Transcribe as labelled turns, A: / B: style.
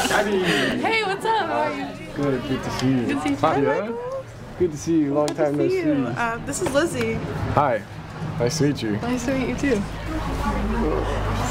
A: Hey, what's up? How are you?
B: Good to see you.
A: Good to see you.
B: Hi, yeah. Good to see you. Long time no see.
A: This is Lizzie.
B: Hi. Nice to meet you.
A: Nice to meet you too.